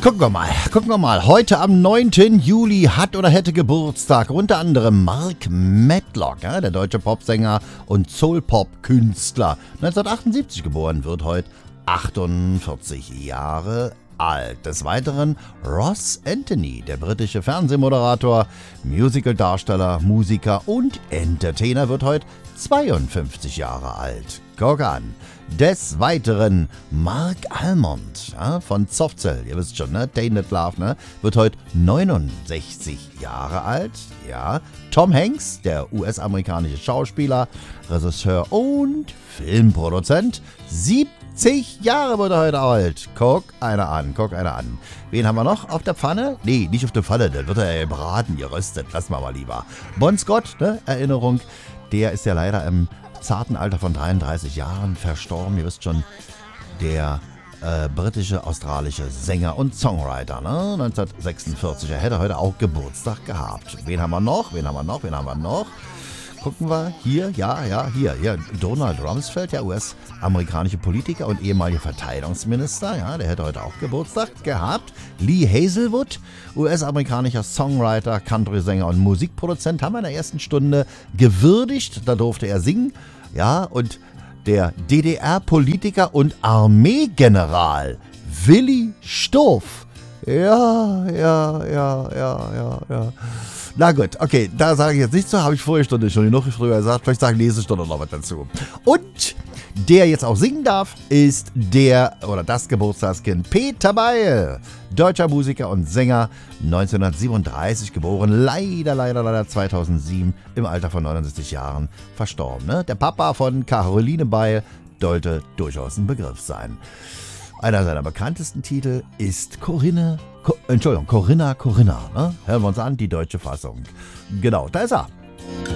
Gucken wir mal. Heute am 9. Juli hat oder hätte Geburtstag unter anderem Mark Medlock, ja, der deutsche Popsänger und Soul-Pop-Künstler. 1978 geboren, wird heute 48 Jahre alt. Des Weiteren Ross Anthony, der britische Fernsehmoderator, Musicaldarsteller, Musiker und Entertainer, wird heute 52 Jahre alt. Guck an. Des Weiteren Mark Almond, ja, von Softcell, ihr wisst schon, ne? Tainted Love, ne? Wird heute 69 Jahre alt. Ja. Tom Hanks, der US-amerikanische Schauspieler, Regisseur und Filmproduzent, 70 Jahre wird er heute alt. Guck einer an. Wen haben wir noch auf der Pfanne? Nee, nicht auf der Pfanne, der wird er ja braten, geröstet. Lassen wir mal lieber. Bon Scott, ne? Erinnerung, der ist ja leider im zarten Alter von 33 Jahren verstorben. Ihr wisst schon, der britische, australische Sänger und Songwriter, ne? 1946. Er hätte heute auch Geburtstag gehabt. Wen haben wir noch? Gucken wir. Hier. Donald Rumsfeld, der US-amerikanische Politiker und ehemaliger Verteidigungsminister. Ja, der hätte heute auch Geburtstag gehabt. Lee Hazelwood, US-amerikanischer Songwriter, Country-Sänger und Musikproduzent, haben wir in der ersten Stunde gewürdigt. Da durfte er singen. Ja, und der DDR-Politiker und Armeegeneral Willi Stoph. Ja. Na gut, okay, da sage ich jetzt nichts zu, habe ich vorige Stunde schon genug früher gesagt, vielleicht sage ich nächste Stunde noch was dazu. Und der jetzt auch singen darf, ist das Geburtstagskind Peter Beil, deutscher Musiker und Sänger, 1937 geboren, leider 2007 im Alter von 69 Jahren verstorben. Ne? Der Papa von Caroline Beil sollte durchaus ein Begriff sein. Einer seiner bekanntesten Titel ist Corinna. Ne? Hören wir uns an, die deutsche Fassung. Genau, da ist er.